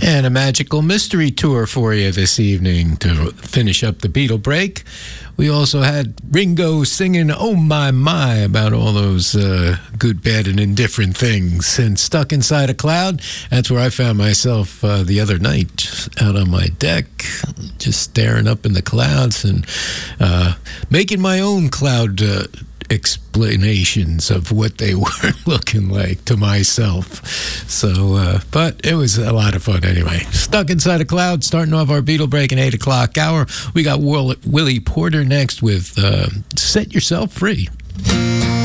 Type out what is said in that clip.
And a magical mystery tour for you this evening to finish up the Beatle break. We also had Ringo singing Oh My about all those good, bad, and indifferent things. And Stuck Inside a Cloud, that's where I found myself the other night out on my deck, just staring up in the clouds and making my own cloud explanations of what they were looking like to myself. So, but it was a lot of fun anyway. Stuck Inside a Cloud, starting off our Beatle break in 8 o'clock hour. We got Willie Porter next with Set Yourself Free.